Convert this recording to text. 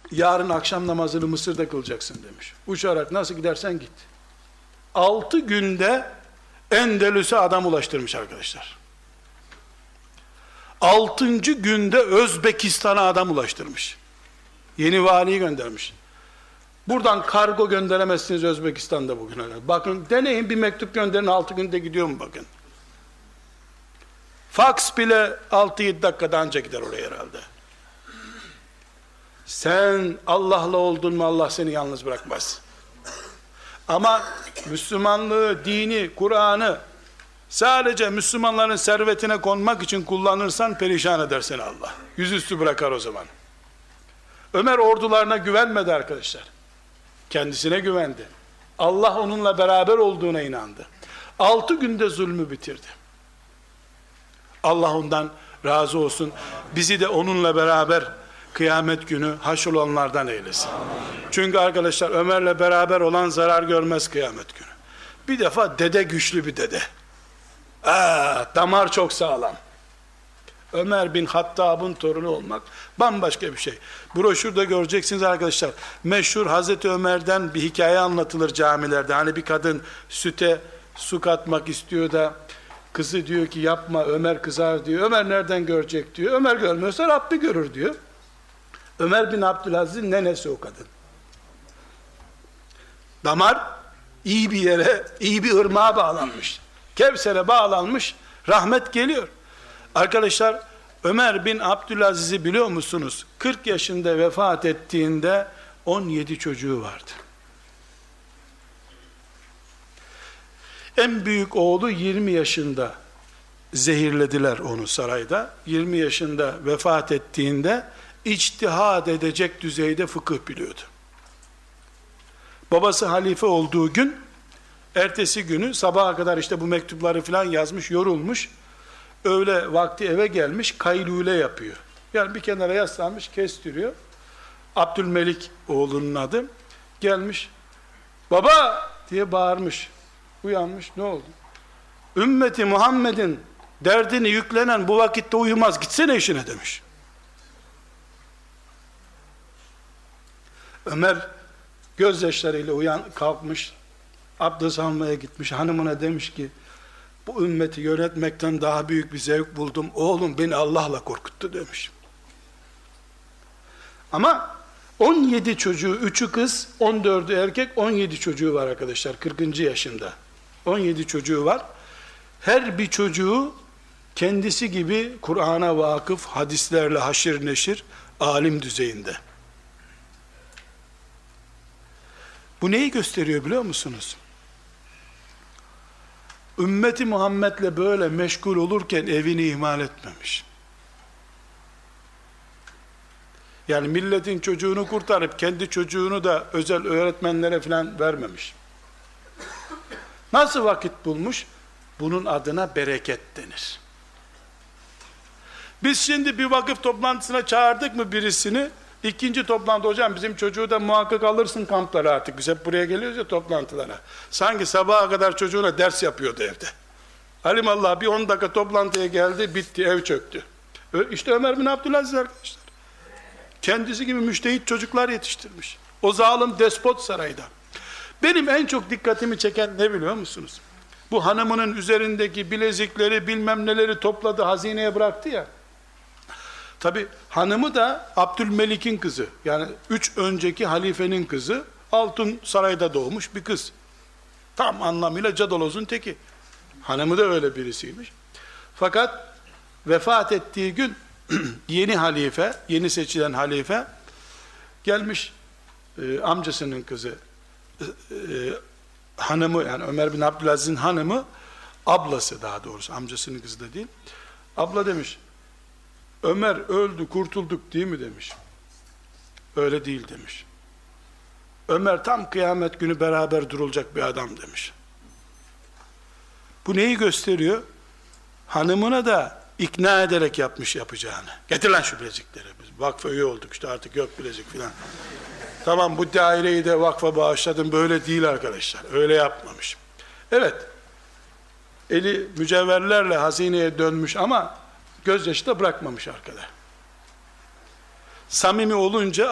yarın akşam namazını Mısır'da kılacaksın demiş. Uçarak nasıl gidersen git. 6 günde Endülüs'e adam ulaştırmış arkadaşlar. 6. günde Özbekistan'a adam ulaştırmış. Yeni valiyi göndermiş. Buradan kargo gönderemezsiniz Özbekistan'da bugün. Bakın deneyin, bir mektup gönderin, 6 günde gidiyor mu bakın. Faks bile 6-7 dakikada anca gider oraya herhalde. Sen Allah'la oldun mu Allah seni yalnız bırakmaz. Ama Müslümanlığı, dini, Kur'an'ı sadece Müslümanların servetine konmak için kullanırsan perişan eder seni Allah. Yüzüstü bırakar o zaman. Ömer ordularına güvenmedi arkadaşlar. Kendisine güvendi. Allah onunla beraber olduğuna inandı. 6 günde zulmü bitirdi. Allah ondan razı olsun. Bizi de onunla beraber kıyamet günü haşrolanlardan eylesin. Çünkü arkadaşlar Ömer'le beraber olan zarar görmez kıyamet günü. Bir defa dede güçlü bir dede. Damar çok sağlam. Ömer bin Hattab'ın torunu olmak bambaşka bir şey. Broşürde göreceksiniz arkadaşlar. Meşhur Hazreti Ömer'den bir hikaye anlatılır camilerde. Hani bir kadın süte su katmak istiyor da kızı diyor ki yapma, Ömer kızar diyor. Ömer nereden görecek diyor. Ömer görmüyorsa Rabbi görür diyor. Ömer bin Abdülaziz'in nenesi o kadın. Damar iyi bir yere, iyi bir ırmağa bağlanmış. Kevser'e bağlanmış, rahmet geliyor. Arkadaşlar Ömer bin Abdülaziz'i biliyor musunuz? 40 yaşında vefat ettiğinde 17 çocuğu vardı. En büyük oğlu 20 yaşında zehirlediler onu sarayda. 20 yaşında vefat ettiğinde içtihad edecek düzeyde fıkıh biliyordu. Babası halife olduğu gün, ertesi günü sabaha kadar işte bu mektupları falan yazmış, yorulmuş. Öğle vakti eve gelmiş, kaylule yapıyor. Yani bir kenara yaslanmış, kestiriyor. Abdülmelik oğlunun adı. Gelmiş, baba diye bağırmış. Uyanmış, ne oldu? Ümmeti Muhammed'in derdini yüklenen bu vakitte uyumaz, gitsene işine demiş. Ömer gözyaşlarıyla kalkmış, abdest almaya gitmiş, hanımına demiş ki, bu ümmeti yönetmekten daha büyük bir zevk buldum, oğlum beni Allah'la korkuttu demiş. Ama 17 çocuğu, 3'ü kız, 14'ü erkek, 17 çocuğu var arkadaşlar, 40. yaşında. 17 çocuğu var. Her bir çocuğu kendisi gibi Kur'an'a vakıf, hadislerle haşir neşir, alim düzeyinde. Bu neyi gösteriyor biliyor musunuz? Ümmeti Muhammed'le böyle meşgul olurken evini ihmal etmemiş. Yani milletin çocuğunu kurtarıp kendi çocuğunu da özel öğretmenlere falan vermemiş. Nasıl vakit bulmuş? Bunun adına bereket denir. Biz şimdi bir vakıf toplantısına çağırdık mı birisini, ikinci toplantı, hocam bizim çocuğu da muhakkak alırsın kamplara artık. Biz hep buraya geliyoruz ya toplantılara. Sanki sabaha kadar çocuğuna ders yapıyordu evde. Halimallah bir 10 dakika toplantıya geldi, bitti, ev çöktü. İşte Ömer bin Abdülaziz arkadaşlar. Kendisi gibi müştehit çocuklar yetiştirmiş. O zalim despot sarayda. Benim en çok dikkatimi çeken ne biliyor musunuz? Bu hanımının üzerindeki bilezikleri bilmem neleri topladı, hazineye bıraktı ya. Tabi hanımı da Abdülmelik'in kızı. Yani 3 önceki halifenin kızı. Altın sarayda doğmuş bir kız. Tam anlamıyla cadalozun teki. Hanımı da öyle birisiymiş. Fakat vefat ettiği gün yeni halife, yeni seçilen halife gelmiş, amcasının kızı, hanımı, yani Ömer bin Abdülaziz'in hanımı, ablası daha doğrusu, amcasının kızı da değil. Abla demiş, Ömer öldü, kurtulduk değil mi demiş. Öyle değil demiş. Ömer tam kıyamet günü beraber durulacak bir adam demiş. Bu neyi gösteriyor? Hanımına da ikna ederek yapmış yapacağını. Getir lan şu bilezikleri. Biz vakfa üye olduk işte, artık yok bilezik filan. Tamam, bu daireyi de vakfa bağışladım. Böyle değil arkadaşlar. Öyle yapmamış. Evet, eli mücevherlerle hazineye dönmüş ama gözyaşı da bırakmamış arkada. Samimi olunca